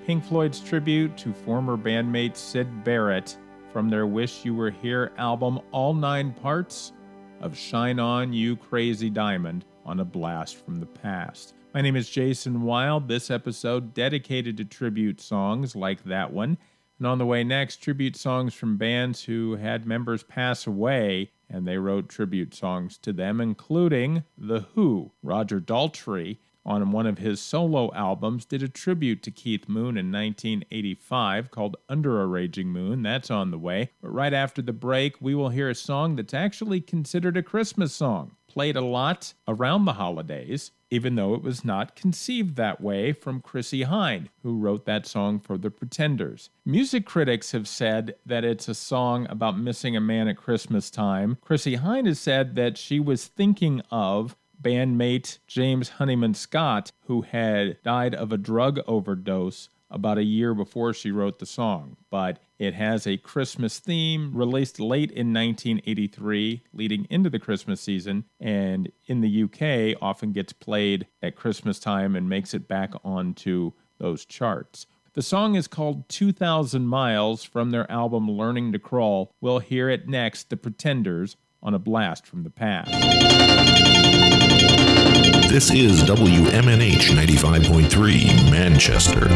Pink Floyd's tribute to former bandmate Syd Barrett from their Wish You Were Here album, all 9 parts of Shine On You Crazy Diamond on a blast from the past. My name is Jason Wild. This episode dedicated to tribute songs like that one. And on the way next, tribute songs from bands who had members pass away, and they wrote tribute songs to them, including The Who. Roger Daltrey, on one of his solo albums, did a tribute to Keith Moon in 1985 called Under a Raging Moon. That's on the way. But right after the break, we will hear a song that's actually considered a Christmas song, played a lot around the holidays, even though it was not conceived that way, from Chrissie Hynde, who wrote that song for The Pretenders. Music critics have said that it's a song about missing a man at Christmas time. Chrissie Hynde has said that she was thinking of bandmate James Honeyman Scott, who had died of a drug overdose about a year before she wrote the song. But it has a Christmas theme, released late in 1983, leading into the Christmas season, and in the UK often gets played at Christmas time and makes it back onto those charts. The song is called 2,000 Miles from their album Learning to Crawl. We'll hear it next, The Pretenders, on a blast from the past. This is WMNH 95.3 Manchester.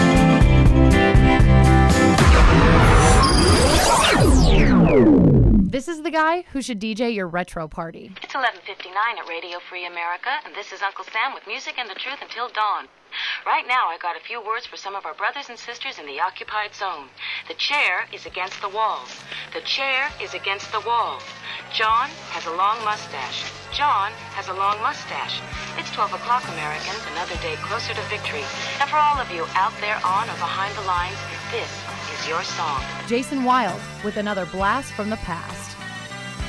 This is the guy who should DJ your retro party. It's 11:59 at Radio Free America, and this is Uncle Sam with music and the truth until dawn. Right now, I got a few words for some of our brothers and sisters in the occupied zone. The chair is against the walls. The chair is against the walls. John has a long mustache. John has a long mustache. It's 12 o'clock, Americans, another day closer to victory. And for all of you out there on or behind the lines, this is your song. Jason Wild with another blast from the past.